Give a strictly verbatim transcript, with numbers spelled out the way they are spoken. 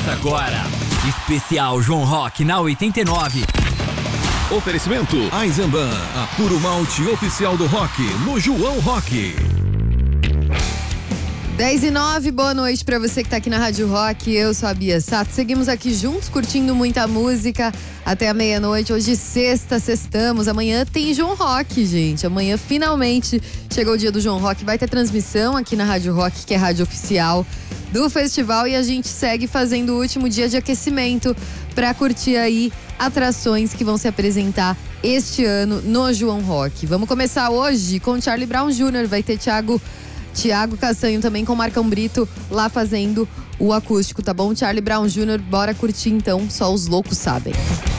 Começa agora. Especial João Rock na oitenta e nove. Oferecimento Eisenbahn, a puro malte oficial do rock no João Rock. dez e nove, boa noite pra você que tá aqui na Rádio Rock. Eu sou a Bia Sato. Seguimos aqui juntos, curtindo muita música até a meia-noite. Hoje, sexta, sextamos. Amanhã tem João Rock, gente. Amanhã, finalmente, chegou o dia do João Rock. Vai ter transmissão aqui na Rádio Rock, que é a rádio oficial do festival. E a gente segue fazendo o último dia de aquecimento pra curtir aí atrações que vão se apresentar este ano no João Rock. Vamos começar hoje com Charlie Brown Júnior Vai ter Thiago... Tiago Castanho também com Marcão Brito lá fazendo o acústico, tá bom? Charlie Brown Júnior, bora curtir então, só os loucos sabem.